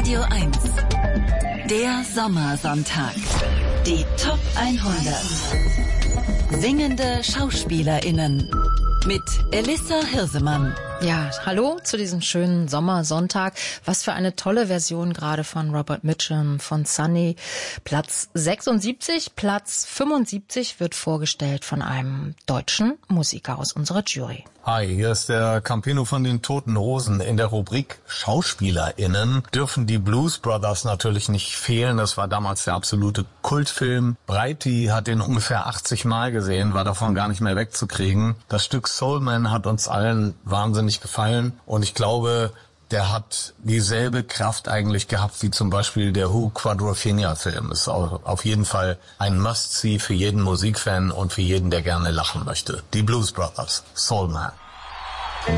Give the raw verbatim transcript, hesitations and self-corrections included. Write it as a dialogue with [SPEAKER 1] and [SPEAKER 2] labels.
[SPEAKER 1] Radio eins. Der Sommersonntag. Die Top hundert. Singende SchauspielerInnen. Mit Elissa Hirsemann.
[SPEAKER 2] Ja, hallo zu diesem schönen Sommersonntag. Was für eine tolle Version gerade von Robert Mitchum von Sunny. Platz sechsundsiebzig, Platz fünfundsiebzig wird vorgestellt von einem deutschen Musiker aus unserer Jury.
[SPEAKER 3] Hi, hier ist der Campino von den Toten Hosen. In der Rubrik SchauspielerInnen dürfen die Blues Brothers natürlich nicht fehlen. Das war damals der absolute Kultfilm. Breiti hat den ungefähr achtzig Mal gesehen, war davon gar nicht mehr wegzukriegen. Das Stück Soul Man hat uns allen wahnsinnig gefallen und ich glaube, der hat dieselbe Kraft eigentlich gehabt wie zum Beispiel der Who Quadrophenia-Film. Ist auch auf jeden Fall ein Must-See für jeden Musikfan und für jeden, der gerne lachen möchte. Die Blues Brothers, Soul Man.